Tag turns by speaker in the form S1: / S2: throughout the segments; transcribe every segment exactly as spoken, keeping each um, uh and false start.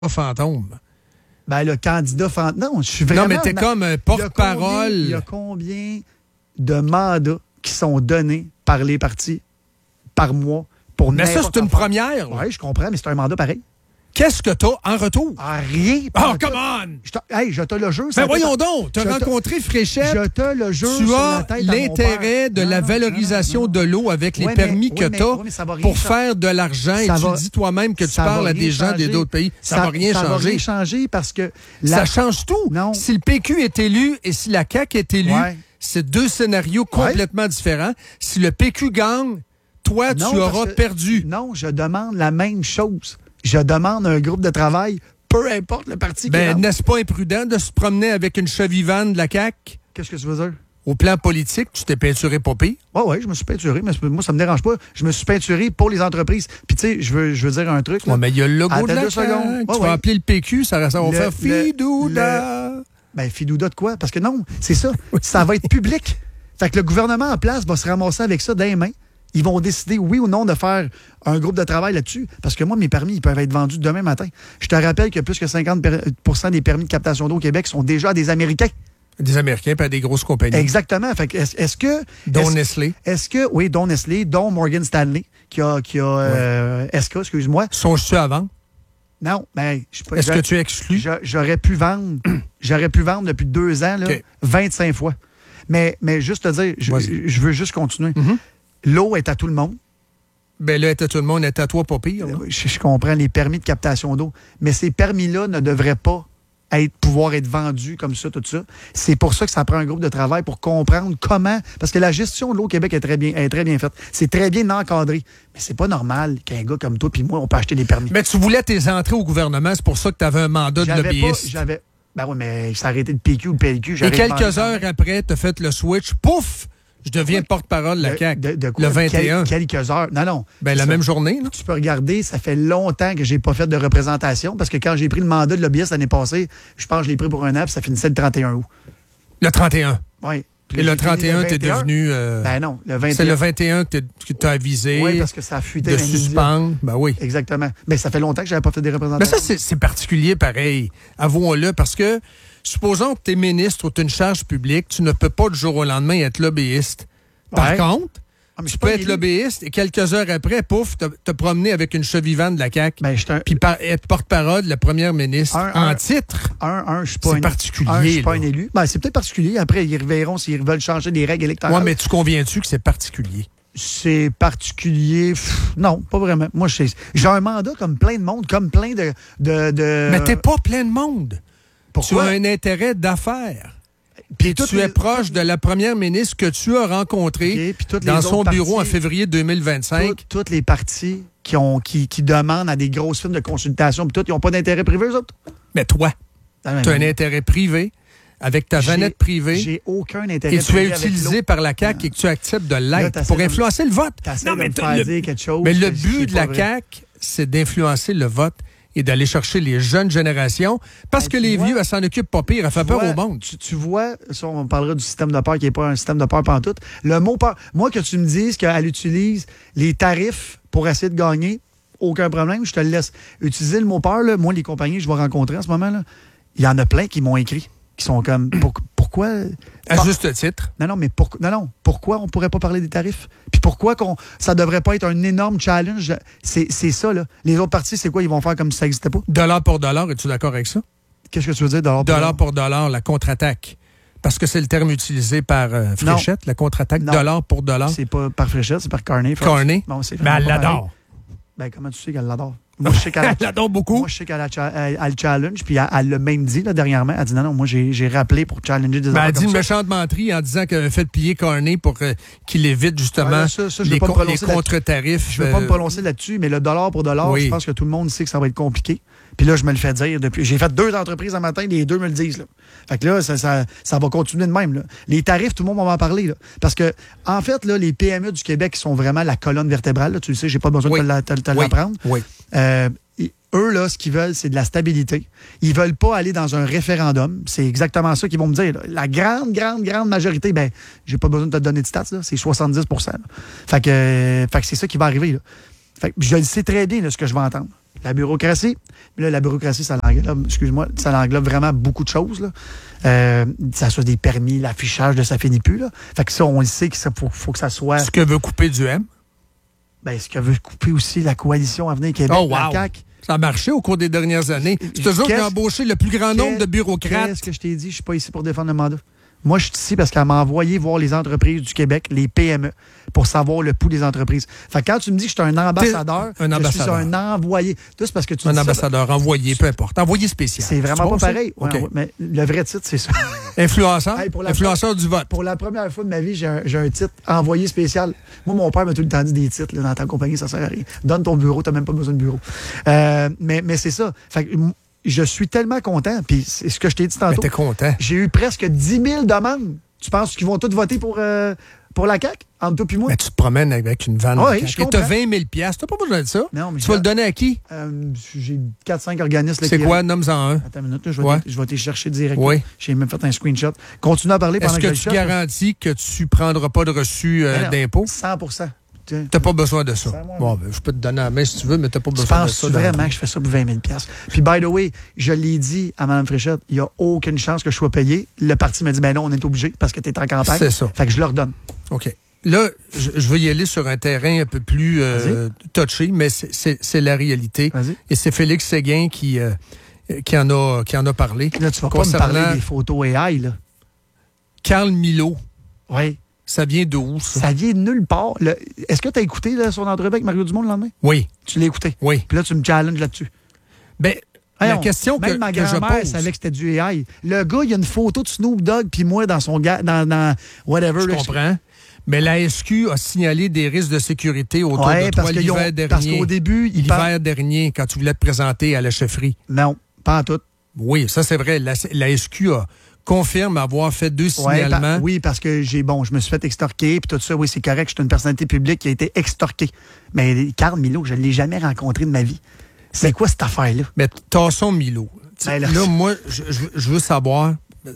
S1: fantôme.
S2: Ben, le candidat fantôme. Non, je suis vraiment...
S1: Non, mais t'es comme un porte-parole.
S2: Il y a combien de mandats qui sont donnés par les partis par mois pour
S1: Mais ça, c'est une première.
S2: Oui, je comprends, mais c'est un mandat pareil.
S1: Qu'est-ce que t'as en retour?
S2: Ah, rien.
S1: Oh, come on!
S2: Je te, hey, je te le jure.
S1: Ben voyons donc, tu as rencontré Fréchette.
S2: Je te le jure.
S1: Tu
S2: sur
S1: as
S2: la tête
S1: l'intérêt de
S2: non,
S1: la
S2: non,
S1: valorisation
S2: non, non, non.
S1: de l'eau avec les
S2: ouais,
S1: permis
S2: mais,
S1: que
S2: ouais,
S1: tu as
S2: ouais,
S1: pour faire de l'argent. Et
S2: va,
S1: tu dis toi-même que tu parles à des gens d'autres pays. Ça ne va rien
S2: ça
S1: changer.
S2: Ça va rien changer parce que... La...
S1: Ça change tout.
S2: Non.
S1: Si le P Q est élu et si la C A Q est élue, ouais. c'est deux scénarios complètement ouais. différents. Si le P Q gagne, toi, non, tu auras que, perdu.
S2: Non, je demande la même chose. Je demande un groupe de travail, peu importe le parti.
S1: Ben, n'est-ce pas imprudent de se promener avec une chevivane de la C A Q?
S2: Qu'est-ce que tu veux dire?
S1: Au plan politique, tu t'es peinturé pas pire?
S2: Oui, oui, je me suis peinturé, mais moi, ça me dérange pas. Je me suis peinturé pour les entreprises. Puis, tu sais, je veux, je veux dire un truc.
S1: Oui, mais il y a le logo Attends de la C A Q. Ouais, tu ouais. vas appeler le P Q, ça, ça va le, faire Fidouda. Le,
S2: ben, Fidouda de quoi? Parce que non, c'est ça. Ça va être public. Fait que le gouvernement en place va se ramasser avec ça dans les mains. Ils vont décider, oui ou non, de faire un groupe de travail là-dessus. Parce que moi, mes permis, ils peuvent être vendus demain matin. Je te rappelle que plus que cinquante pour cent des permis de captation d'eau au Québec sont déjà à des Américains.
S1: Des Américains, pas des grosses compagnies.
S2: Exactement. Fait que est-ce, est-ce que...
S1: Dont
S2: est-ce,
S1: Nestlé.
S2: Est-ce que... Oui, dont Nestlé, dont Morgan Stanley, qui a... Qui a euh, S K, excuse-moi.
S1: Sont-tu à vendre?
S2: Non, mais... Je,
S1: Est-ce que tu exclus?
S2: J'aurais pu vendre... j'aurais pu vendre depuis deux ans, là, okay. vingt-cinq fois. Mais, mais juste te dire, je, je veux juste continuer. Mm-hmm. L'eau est à tout le monde.
S1: Ben là, est à tout le monde, est à toi, pas pire.
S2: Je, je comprends les permis de captation d'eau, mais ces permis-là ne devraient pas être, pouvoir être vendus comme ça, tout ça. C'est pour ça que ça prend un groupe de travail pour comprendre comment... Parce que la gestion de l'eau au Québec est très bien, est très bien faite. C'est très bien encadré. Mais c'est pas normal qu'un gars comme toi puis moi, on peut acheter des permis.
S1: Mais tu voulais tes entrées au gouvernement, c'est pour ça que tu avais un mandat
S2: j'avais
S1: de lobbyiste.
S2: Pas, j'avais... Ben oui, mais ça arrêté le P Q ou le P L Q.
S1: Et quelques heures après, tu as fait le switch. Pouf! Je deviens ouais. porte-parole de la C A Q. De, de quoi? Le vingt et un.
S2: Quel, quelques heures. Non, non.
S1: Ben, la ça. même journée. Là.
S2: Tu peux regarder, ça fait longtemps que j'ai pas fait de représentation parce que quand j'ai pris le mandat de lobbyiste l'année passée, je pense que je l'ai pris pour un an puis ça finissait le trente et un août.
S1: Le trente et un?
S2: Oui.
S1: Et le trente et un, t'es devenu... Euh,
S2: ben non, le vingt et un.
S1: C'est le vingt et un que tu as avisé.
S2: Oui, parce que ça a fuité.
S1: De suspendre. Ben oui.
S2: Exactement. Mais ça fait longtemps que j'avais pas fait des représentations.
S1: Mais ça, c'est, c'est particulier pareil. Avouons-le, parce que supposons que tu es ministre ou tu as une charge publique, tu ne peux pas du jour au lendemain être lobbyiste. Par ouais. contre, ah, tu peux être lobbyiste et quelques heures après, pouf, te, te promener avec une chevivane de la C A Q. Ben, un... Puis par, être porte-parole de la première ministre un, en
S2: un,
S1: titre.
S2: Un, un, je suis pas
S1: c'est
S2: un,
S1: particulier.
S2: Un, je suis pas un élu. Ben, c'est peut-être particulier. Après, ils verront s'ils veulent changer des règles électorales.
S1: Oui, mais tu conviens-tu que c'est particulier? C'est
S2: particulier. Pff, non, pas vraiment. Moi, j'ai, j'ai un mandat comme plein de monde, comme plein de. de, de...
S1: Mais t'es pas plein de monde. Pourquoi? Tu as un intérêt d'affaires. Puis tu les... es proche de la première ministre que tu as rencontrée okay, dans son bureau parties, en février deux mille vingt-cinq.
S2: Tout, toutes les partis qui, ont, qui, qui demandent à des grosses firmes de consultation, puis tout, ils n'ont pas d'intérêt privé, eux autres.
S1: Mais toi, tu as un intérêt privé avec ta vanette privée.
S2: J'ai aucun intérêt
S1: privé. Et tu es utilisé par la C A Q et que tu acceptes de l'être là, pour influencer
S2: de,
S1: le vote.
S2: Non, mais, le, dire quelque chose
S1: mais le but de la C A Q, c'est d'influencer le vote et d'aller chercher les jeunes générations, parce ben, que les vois, vieux, elle s'en occupe pas pire, elle fait peur
S2: vois,
S1: au monde.
S2: Tu, tu vois, ça, on parlera du système de peur qui n'est pas un système de peur pantoute. Le mot peur, moi, que tu me dises qu'elle utilise les tarifs pour essayer de gagner, aucun problème, je te le laisse. Utiliser le mot peur, là, moi, les compagnies que je vais rencontrer en ce moment, là, il y en a plein qui m'ont écrit, qui sont comme, pour, pourquoi...
S1: À bon, juste titre.
S2: Non, non, mais pour, non, non, pourquoi on ne pourrait pas parler des tarifs? Puis pourquoi qu'on, ça ne devrait pas être un énorme challenge? C'est, c'est ça, là. Les autres partis, c'est quoi? Ils vont faire comme si ça n'existait pas?
S1: Dollar pour dollar, es-tu d'accord avec ça?
S2: Qu'est-ce que tu veux dire, dollar pour
S1: dollar?
S2: Dollar
S1: pour dollar, la contre-attaque. Parce que c'est le terme utilisé par euh, Fréchette, non. la contre-attaque, non. dollar pour dollar.
S2: C'est pas par Fréchette, c'est par Carney.
S1: Carney?
S2: Bon, c'est
S1: ben, elle l'adore.
S2: Ben, comment tu sais qu'elle l'adore? Moi, je sais qu'elle
S1: elle l'adore beaucoup.
S2: Moi, je sais qu'elle a, elle, elle challenge, puis elle, elle l'a même dit là, dernièrement. Elle dit non, non, moi, j'ai, j'ai rappelé pour challenger des
S1: ben,
S2: affaires.
S1: Elle dit une méchante menterie en disant qu'elle avait fait plier Carney pour euh, qu'il évite justement ouais, là, ça, ça, les, con, les contre-tarifs.
S2: Je ne veux
S1: euh...
S2: pas me prononcer là-dessus, mais le dollar pour dollar, oui. Je pense que tout le monde sait que ça va être compliqué. Puis là, je me le fais dire depuis. J'ai fait deux entreprises un matin, les deux me le disent. Là. Fait que là, ça, ça, ça va continuer de même. Là. Les tarifs, tout le monde va en parler. Là. Parce que, en fait, là, les P M E du Québec sont vraiment la colonne vertébrale. Là. Tu le sais, j'ai pas besoin oui. de te, te, te
S1: oui.
S2: l'apprendre.
S1: Oui.
S2: Euh, eux, là, ce qu'ils veulent, c'est de la stabilité. Ils veulent pas aller dans un référendum. C'est exactement ça qu'ils vont me dire. Là. La grande, grande, grande majorité, ben, j'ai pas besoin de te donner de stats, là. C'est soixante-dix pour cent. Fait que, euh, fait que c'est ça qui va arriver. Là. Fait que je le sais très bien, là, ce que je vais entendre. La bureaucratie. Mais là, la bureaucratie, ça l'englobe, excuse-moi, ça l'englobe vraiment beaucoup de choses. Là. Euh, ça soit des permis, l'affichage de ça finit plus. Là. Fait que ça, on le sait qu'il faut, faut que ça soit.
S1: Ce que veut couper du M?
S2: Ben, ce que veut couper aussi la coalition Avenir Québec,
S1: oh, wow.
S2: la C A Q.
S1: Ça a marché au cours des dernières années. C'est eux autres qui ont embauché le plus grand nombre de bureaucrates.
S2: Qu'est-ce que je t'ai dit? Je suis pas ici pour défendre le mandat. Moi, je suis ici parce qu'elle m'a envoyé voir les entreprises du Québec, les P M E, pour savoir le pouls des entreprises. Fait que quand tu me dis que je suis un ambassadeur,
S1: un ambassadeur.
S2: je suis un envoyé. Tout c'est parce que tu
S1: un
S2: dis
S1: ambassadeur, ça, envoyé, peu importe. Envoyé spécial.
S2: C'est vraiment pas pareil.
S1: Okay.
S2: Ouais, mais le vrai titre, c'est ça.
S1: Influenceur?
S2: Hey, pour
S1: Influenceur du vote.
S2: Pour la première fois de ma vie, j'ai un, j'ai un titre envoyé spécial. Moi, mon père m'a tout le temps dit des titres là, dans ta compagnie, ça sert à rien. Donne ton bureau, t'as même pas besoin de bureau. Euh, mais mais c'est ça. Fait que, je suis tellement content. Puis c'est ce que je t'ai dit tantôt.
S1: Mais t'es content.
S2: J'ai eu presque dix mille demandes. Tu penses qu'ils vont tous voter pour, euh, pour la C A Q, entre toi et moi?
S1: Mais tu te promènes avec une vanne.
S2: Oui, je comprends.
S1: Tu as vingt mille piastres. Tu n'as pas besoin de ça.
S2: Non, mais
S1: tu vas le donner à qui?
S2: Euh, j'ai quatre cinq organismes.
S1: C'est quoi? Nomme-en un.
S2: Attends une minute, là, je vais,
S1: ouais.
S2: te, je vais te chercher directement.
S1: Oui.
S2: J'ai même fait un screenshot. Continue à parler pendant
S1: Est-ce
S2: que,
S1: que,
S2: que
S1: tu garantis que tu ne prendras pas de reçu euh, d'impôt?
S2: cent pour cent.
S1: Tu n'as pas besoin de ça. Bon, ben, je peux te donner la main si tu veux, mais tu n'as pas besoin de ça.
S2: Penses-tu vraiment que je fais ça pour vingt mille piastres? Puis, by the way, je l'ai dit à Mme Fréchette, il n'y a aucune chance que je sois payé. Le parti m'a dit, ben non, on est obligé parce que tu es en campagne.
S1: C'est ça.
S2: Fait que je leur donne.
S1: OK. Là, je, je veux y aller sur un terrain un peu plus euh, touché, mais c'est, c'est, c'est la réalité.
S2: Vas-y.
S1: Et c'est Félix Séguin qui, euh, qui, en a, qui en a parlé.
S2: Là, tu vas pas me parler des photos A I, là.
S1: Carl Milot.
S2: Oui.
S1: Ça vient de où, ça?
S2: Ça vient de nulle part. Le... Est-ce que tu as écouté là, son entrevue avec Mario Dumont le lendemain?
S1: Oui.
S2: Tu l'as écouté?
S1: Oui.
S2: Puis là, tu me challenges là-dessus.
S1: Ben,
S2: hey,
S1: la
S2: on,
S1: question que,
S2: même ma
S1: que je
S2: grand-mère
S1: pose...
S2: savait que c'était du A I. Le gars, il y a une photo de Snoop Dogg puis moi dans son gars, dans, dans whatever.
S1: Je
S2: là,
S1: comprends. Mais la S Q a signalé des risques de sécurité autour
S2: ouais,
S1: de toi
S2: parce
S1: l'hiver
S2: ont,
S1: dernier.
S2: Parce qu'au début, il
S1: L'hiver
S2: parle...
S1: dernier, quand tu voulais te présenter à la chefferie.
S2: Non, pas en tout.
S1: Oui, ça c'est vrai. La, la S Q a... confirme avoir fait deux signalements.
S2: Ouais, par, oui, parce que j'ai bon, je me suis fait extorquer, puis tout ça, oui, c'est correct, je suis une personnalité publique qui a été extorquée. Mais Carl Milot, je ne l'ai jamais rencontré de ma vie. C'est mais, quoi cette affaire-là?
S1: Mais tassons Milot.
S2: Ben là,
S1: là, moi, je, je, je veux savoir. Tu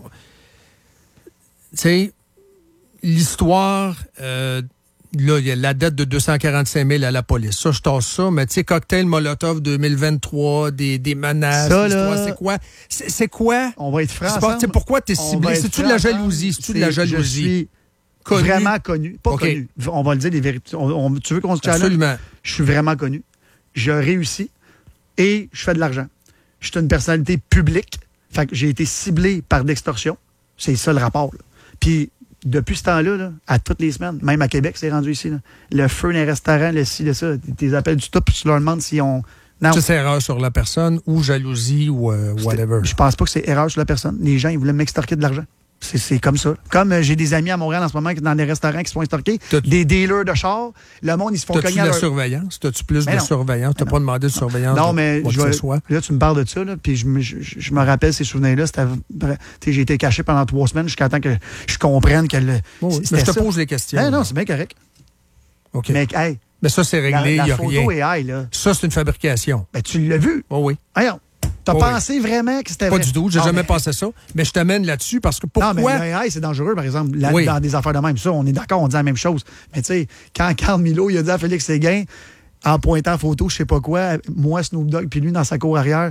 S1: sais, l'histoire. Euh, Là, il y a la dette de deux cent quarante-cinq mille à la police. Ça, je tasse ça. Mais tu sais, cocktail Molotov deux mille vingt-trois, des, des menaces.
S2: Ça, là,
S1: c'est quoi? C'est, c'est quoi?
S2: On va être francs.
S1: C'est pourquoi t'es ciblé? C'est-tu de la jalousie? C'est-tu de la jalousie?
S2: Je suis connu. Vraiment connu. Pas okay. connu. On va le dire les vérités. On, on, tu veux qu'on se challenge?
S1: Absolument.
S2: Je suis vraiment connu. Je réussis et je fais de l'argent. Je suis une personnalité publique. Fait que j'ai été ciblé par d'extorsion. C'est ça le rapport. Là. Puis, depuis ce temps-là, là, à toutes les semaines, même à Québec, c'est rendu ici. Là. Le feu dans les restaurants, le ci, le ça, tu appelles du tout, puis tu leur demandes si on.
S1: Non. C'est erreur sur la personne ou jalousie ou euh, whatever.
S2: Je pense pas que c'est erreur sur la personne. Les gens, ils voulaient m'extorquer de l'argent. C'est, c'est comme ça. Comme euh, j'ai des amis à Montréal en ce moment qui dans des restaurants qui se font extorquer, T'as-tu... des dealers de chars, le monde, ils se font
S1: T'as-tu
S2: cogner
S1: de la
S2: leur...
S1: surveillance? T'as-tu plus mais de non. surveillance? T'as mais pas non. demandé de surveillance?
S2: Non, mais
S1: de,
S2: je vais... là, tu me parles de ça, là, puis je me, je, je me rappelle ces souvenirs-là. C'était... J'ai été caché pendant trois semaines jusqu'à temps que je comprenne que le...
S1: Oh, oui. Mais je te ça. pose des questions.
S2: Ben, non, c'est bien correct.
S1: OK.
S2: Mais, hey,
S1: mais ça, c'est réglé, il n'y a
S2: rien.
S1: Est high,
S2: là.
S1: Ça, c'est une fabrication.
S2: Ben, tu l'as vu?
S1: Oh oui.
S2: Voyons. T'as oh pensé oui. vraiment que c'était
S1: Pas
S2: vrai?
S1: du tout, j'ai
S2: non,
S1: jamais
S2: mais...
S1: pensé ça. Mais je t'amène là-dessus parce que pourquoi...
S2: Non, mais le A I, c'est dangereux, par exemple, là,
S1: oui.
S2: dans des affaires de même. Ça, on est d'accord, on dit la même chose. Mais tu sais, quand Carl Milot, il a dit à Félix Séguin, en pointant en photo, je sais pas quoi, moi, Snoop Dogg, puis lui, dans sa cour arrière...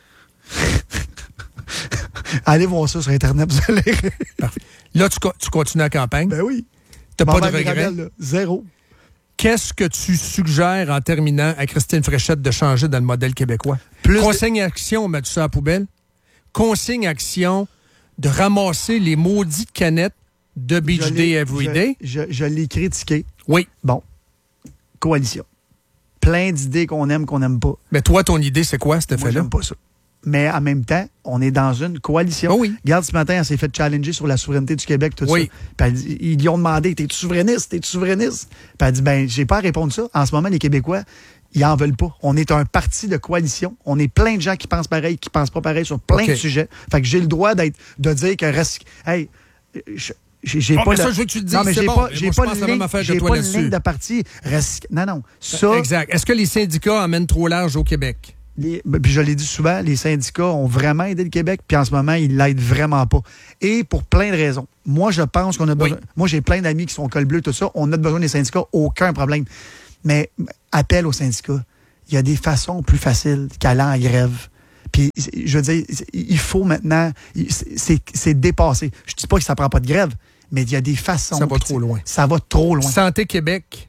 S2: Allez voir ça sur Internet, vous allez...
S1: Là, tu, co- tu continues la campagne?
S2: Ben oui.
S1: T'as pas de regret?
S2: Zéro.
S1: Qu'est-ce que tu suggères en terminant à Christine Fréchette de changer dans le modèle québécois?
S2: Plus
S1: Consigne de... action, on met ça à la poubelle. Consigne action de ramasser les maudites canettes de Beach je Day Everyday.
S2: Je, je, je l'ai critiqué.
S1: Oui.
S2: Bon. Coalition. Plein d'idées qu'on aime, qu'on n'aime pas.
S1: Mais toi, ton idée, c'est quoi, cet effet-là?
S2: Moi, j'aime pas ça. Mais en même temps, on est dans une coalition.
S1: Oh oui.
S2: Regarde, ce matin, elle s'est fait challenger sur la souveraineté du Québec, tout
S1: oui.
S2: ça. Puis elle, ils lui ont demandé, t'es-tu souverainiste? T'es-tu souverainiste? Puis elle dit, ben, j'ai pas à répondre ça. En ce moment, les Québécois, ils en veulent pas. On est un parti de coalition. On est plein de gens qui pensent pareil, qui pensent pas pareil sur plein okay. de sujets. Fait que j'ai le droit d'être, de dire que reste, hey, je, J'ai, j'ai
S1: oh,
S2: pas
S1: mais
S2: le...
S1: ça, je veux que tu te dises,
S2: non, mais
S1: c'est
S2: j'ai
S1: bon.
S2: pas,
S1: Mais
S2: j'ai
S1: moi,
S2: pas,
S1: je pense
S2: le
S1: la même
S2: ligne,
S1: affaire
S2: j'ai
S1: que toi
S2: pas
S1: là-dessus.
S2: une ligne de parti. Reste... Non, non. Ça,
S1: exact. Est-ce que les syndicats amènent trop large au Québec?
S2: Les, puis je l'ai dit souvent, les syndicats ont vraiment aidé le Québec, puis en ce moment, ils l'aident vraiment pas. Et pour plein de raisons. Moi, je pense qu'on a besoin... Oui. Moi, j'ai plein d'amis qui sont col bleu, tout ça. On a besoin des syndicats, aucun problème. Mais appel aux syndicats. il y a des façons plus faciles qu'aller en grève. Puis, je veux dire, il faut maintenant... C'est, c'est dépassé. Je dis pas que ça prend pas de grève, mais il y a des façons...
S1: Ça va trop loin.
S2: Ça va trop loin.
S1: Santé Québec.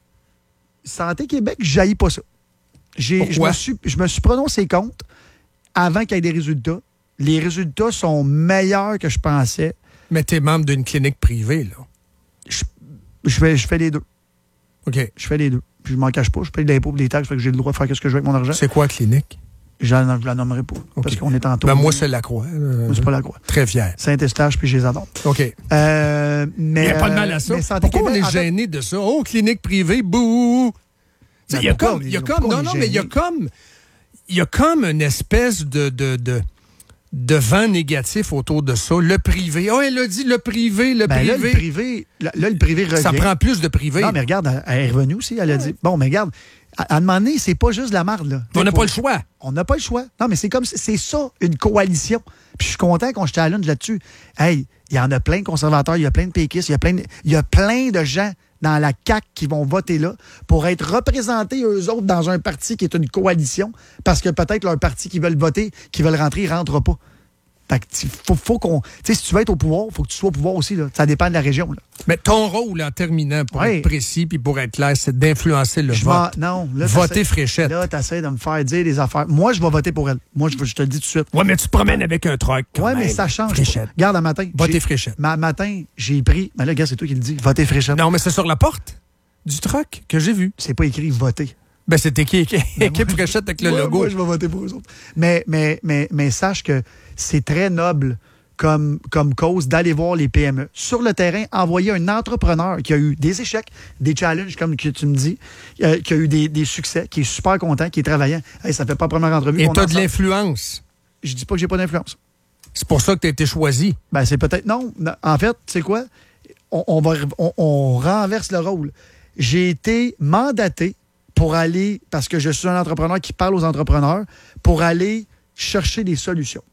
S2: Santé Québec, je n'haïs pas ça. J'ai, je, me suis, je me suis prononcé contre avant qu'il y ait des résultats. Les résultats sont meilleurs que je pensais.
S1: Mais tu es membre d'une clinique privée, là.
S2: Je, je, fais, je fais les deux.
S1: OK.
S2: Je fais les deux. Puis je m'en cache pas. Je paye de l'impôt et des taxes, fait que j'ai le droit de faire ce que je veux avec mon argent.
S1: C'est quoi, clinique?
S2: Je ne la nommerai pas. Okay. Parce qu'on est en tour.
S1: Ben moi, c'est la Croix. Euh,
S2: moi, c'est pas la Croix.
S1: Très fier.
S2: Saint-Eustache, puis je les adore.
S1: OK.
S2: Euh, mais,
S1: il n'y a pas de mal à ça. Pourquoi Québec, on est gêné de ça? Oh, clinique privée, bouh! Il y a comme... Y a comme non, non, mais il y a comme... Il y a comme une espèce de... de, de de vent négatif autour de ça. Le privé. Oh, elle a dit le privé, le
S2: ben
S1: privé.
S2: Là, le privé, là, là, le privé revient.
S1: Ça prend plus de privé.
S2: Non, mais regarde, elle est revenue aussi. Elle a dit, bon, mais regarde, à, à un moment donné, c'est pas juste de la marde, là.
S1: On n'a pas le choix.
S2: On n'a pas le choix. Non, mais c'est comme, c'est ça, une coalition. Puis je suis content qu'on se challenge là-dessus. Hey, il y en a plein de conservateurs, il y a plein de péquistes, il y a plein de, il y a plein de gens dans la C A Q qui vont voter là pour être représentés, eux autres, dans un parti qui est une coalition, parce que peut-être leur parti qui veulent voter, qui veulent rentrer, ne rentrera pas. Fait que faut, faut qu'on... Tu sais, si tu veux être au pouvoir, il faut que tu sois au pouvoir aussi, là. Ça dépend de la région, là.
S1: Mais ton rôle, en terminant, pour ouais. être précis puis pour être clair, c'est d'influencer le
S2: je
S1: vote.
S2: vais, non. Là,
S1: voter Fréchette.
S2: Là, tu essaies de me faire dire des affaires. Moi, je vais voter pour elle. Moi, je, je te le dis tout de suite.
S1: Oui, mais tu te promènes avec un truck.
S2: Oui, mais ça change. Fréchette. Regarde, un matin.
S1: Voter Fréchette.
S2: Ma matin, j'ai pris... Mais là, gars, c'est toi qui le dis. Voter Fréchette.
S1: Non, mais c'est sur la porte du truck que j'ai vu.
S2: C'est pas écrit voter.
S1: Ben, c'est équipe, équipe Fréchette avec le
S2: moi,
S1: logo.
S2: Moi, je vais voter pour eux autres. Mais, mais, mais, mais sache que c'est très noble comme, comme cause d'aller voir les P M E. Sur le terrain, envoyer un entrepreneur qui a eu des échecs, des challenges, comme que tu me dis, euh, qui a eu des, des succès, qui est super content, qui est travaillant. Hey, ça fait pas la première entrevue.
S1: Et tu as de l'influence.
S2: Je dis pas que j'ai pas d'influence.
S1: C'est pour ça que tu as été choisi.
S2: Ben, c'est peut-être... Non. En fait, tu sais quoi? On, on, va, on, on renverse le rôle. J'ai été mandaté pour aller, parce que je suis un entrepreneur qui parle aux entrepreneurs, pour aller chercher des solutions.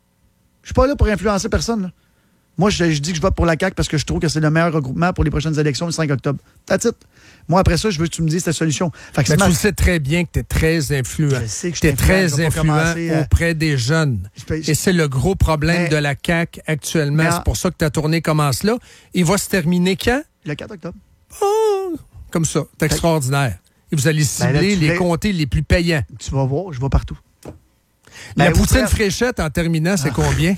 S2: Je suis pas là pour influencer personne, là. Moi, je, je dis que je vote pour la C A Q parce que je trouve que c'est le meilleur regroupement pour les prochaines élections le cinq octobre. That's it. Moi, après ça, je veux que tu me dises ta solution. Fait que
S1: Mais
S2: tu
S1: ma... sais très bien que tu es très influent.
S2: Je sais que
S1: tu es très influent
S2: à...
S1: auprès des jeunes.
S2: Peux...
S1: Et c'est le gros problème
S2: mais...
S1: de la C A Q actuellement. En... C'est pour ça que ta tournée commence là. Il va se terminer quand?
S2: Le quatre octobre.
S1: Oh, comme ça. C'est extraordinaire. Et vous allez cibler ben là, les fais... comtés les plus payants.
S2: Tu vas voir, je vais partout.
S1: La ben, poutine Fréchette, en terminant, c'est ah. combien?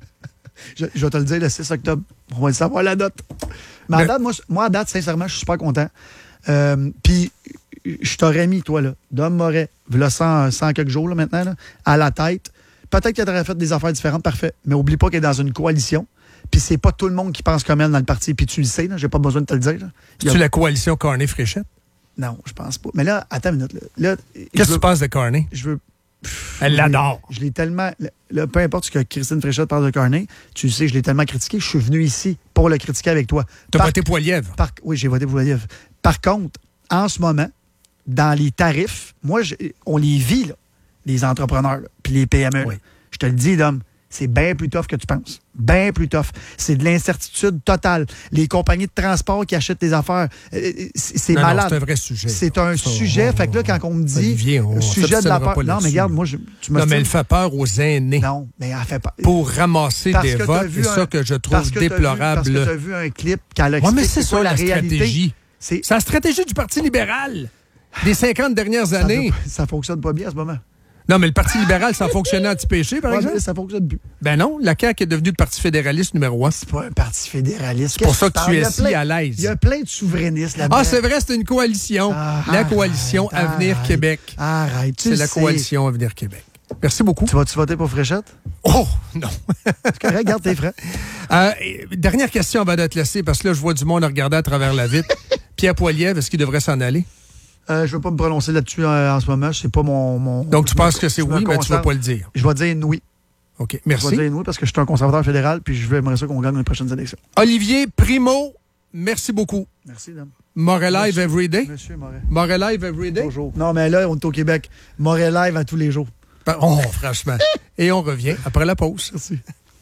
S2: je, je vais te le dire le six octobre. On va le savoir la date. Mais ben... à date, moi, moi, à date, sincèrement, je suis super content. Euh, Puis, je t'aurais mis, toi, là, Dom Moret, là, cent, cent quelques jours, là, maintenant, là, à la tête. Peut-être qu'elle aurait fait des affaires différentes, parfait. Mais oublie pas qu'elle est dans une coalition. Puis c'est pas tout le monde qui pense comme elle dans le parti. Puis tu le sais, là, j'ai pas besoin de te le dire.
S1: C'est-tu a... la coalition Carney-Fréchette? Non,
S2: je pense pas. Mais là, attends une minute. Là. Là,
S1: Qu'est-ce que tu penses de Carney?
S2: Je veux...
S1: Elle l'adore.
S2: Je l'ai tellement... Là, peu importe ce que Christine Fréchette parle de Carney, tu sais, je l'ai tellement critiqué, je suis venu ici pour le critiquer avec toi.
S1: Tu as voté Poilievre?
S2: Par... Oui, j'ai voté Poilievre. Par contre, en ce moment, dans les tarifs, moi, je... on les vit, là, les entrepreneurs, puis les P M E. Oui. Je te le dis, Dom, c'est bien plus tough que tu penses. Bien plus tough. C'est de l'incertitude totale. Les compagnies de transport qui achètent des affaires, c'est
S1: non,
S2: malade.
S1: C'est un vrai sujet.
S2: C'est un
S1: ça,
S2: sujet.
S1: On,
S2: fait que là, quand on me dit
S1: Olivier, on
S2: sujet de la peur. Non, mais regarde, moi, je, tu me
S1: Non, mais elle fait peur aux aînés.
S2: Non, mais elle fait peur.
S1: Pour ramasser des votes, c'est ça que je trouve déplorable.
S2: Vu, parce que tu as vu un clip qu'elle a expliqué.
S1: Ouais, mais c'est ça la
S2: réalité.
S1: stratégie. C'est la stratégie du Parti libéral des cinquante dernières années.
S2: Ça, ça fonctionne pas bien en ce moment.
S1: Non, mais le Parti libéral, ça fonctionnait anti-péché, par
S2: ouais,
S1: exemple?
S2: Ça fonctionne plus.
S1: Ben non, la C A Q est devenue le Parti fédéraliste numéro un.
S2: C'est pas un Parti fédéraliste.
S1: C'est pour ça que tu es si à l'aise.
S2: Il y a plein de souverainistes là-dedans.
S1: Ah, c'est vrai, c'est une coalition. Ah, la coalition arrête, Avenir
S2: arrête,
S1: Québec.
S2: Arrête, tu
S1: C'est la
S2: sais.
S1: coalition Avenir Québec. Merci beaucoup.
S2: Tu vas-tu voter pour Fréchette?
S1: Oh, non.
S2: C'est correct, garde tes frais.
S1: Euh, dernière question avant de te laisser, parce que là, je vois du monde à regarder à travers la vitre. Pierre Poilievre, est-ce qu'il devrait s'en aller?
S2: Euh, je ne veux pas me prononcer là-dessus euh, en ce moment. C'est pas mon, mon.
S1: Donc, tu penses que c'est oui, mais tu ne vas pas le dire?
S2: Je vais dire oui.
S1: OK, merci.
S2: Je vais dire oui parce que je suis un conservateur fédéral puis je veux aimerais ça qu'on gagne les prochaines élections.
S1: Olivier Primo, merci beaucoup.
S2: Merci, Dom.
S1: Moret Live every day?
S2: Monsieur Moret.
S1: Moret Live every day?
S2: Toujours. Non, mais là, on est au Québec. Moret Live à tous les jours.
S1: Oh, franchement. Et on revient après la pause.
S2: Merci.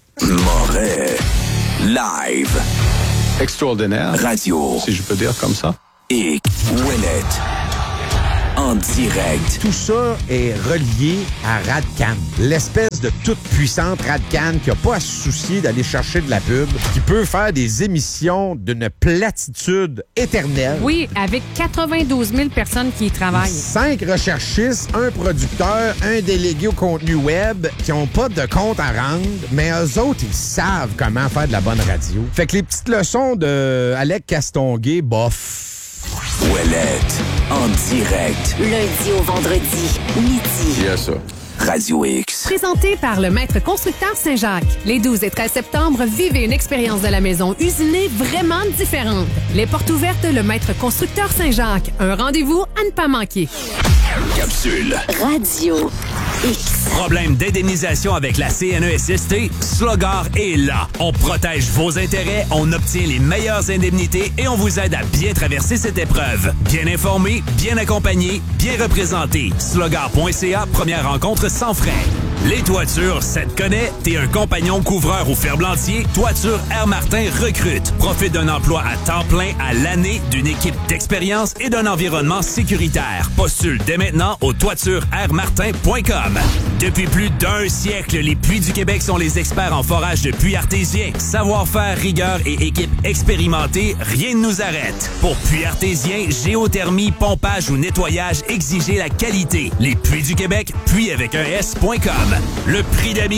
S3: Moret Live.
S4: Extraordinaire.
S3: Radio.
S4: Si je peux dire comme ça.
S3: Et Ouellette. en direct.
S4: Tout ça est relié à Radcan, l'espèce de toute-puissante Radcan qui n'a pas à se soucier d'aller chercher de la pub, qui peut faire des émissions d'une platitude éternelle.
S5: Oui, avec quatre-vingt-douze mille personnes qui y travaillent.
S4: Cinq recherchistes, un producteur, un délégué au contenu web qui n'ont pas de compte à rendre, mais eux autres, ils savent comment faire de la bonne radio. Fait que les petites leçons de Alec Castonguay, bof.
S3: Ouellette, en direct.
S6: Lundi au vendredi, midi.
S3: Il y a ça. Radio X.
S5: Présenté par le Maître Constructeur Saint-Jacques. Les douze et treize septembre, vivez une expérience de la maison usinée vraiment différente. Les portes ouvertes, le Maître Constructeur Saint-Jacques. Un rendez-vous à ne pas manquer.
S3: Capsule.
S6: Radio X.
S7: Problème d'indemnisation avec la C N E S S T? Slogar est là. On protège vos intérêts, on obtient les meilleures indemnités et on vous aide à bien traverser cette épreuve. Bien informé, bien accompagné, bien représenté. Slogar point C A, première rencontre sans frais. Les toitures, ça te connaît? T'es un compagnon couvreur ou ferblantier? Toiture Air Martin recrute. Profite d'un emploi à temps plein à l'année, d'une équipe d'expérience et d'un environnement sécuritaire. Postule dès maintenant au toiture air martin point com. Depuis plus d'un siècle, les Puits du Québec sont les experts en forage de puits artésiens. Savoir-faire, rigueur et équipe expérimentée, rien ne nous arrête. Pour puits artésiens, géothermie, pompage ou nettoyage, exigez la qualité. Les Puits du Québec, puits avec un S point com. Le prix d'amis